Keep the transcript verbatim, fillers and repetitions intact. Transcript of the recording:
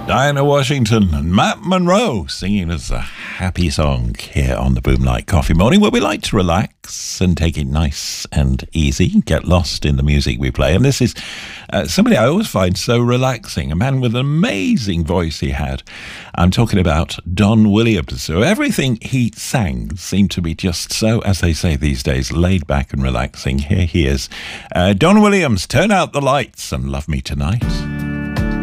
Diana Washington and Matt Monro singing us a happy song here on the Boomlight Coffee Morning, where we like to relax and take it nice and easy, get lost in the music we play. And this is uh, somebody I always find so relaxing, a man with an amazing voice he had. I'm talking about Don Williams. So everything he sang seemed to be just so, as they say these days, laid back and relaxing. Here he is. Uh, Don Williams, Turn Out the Lights and Love Me Tonight.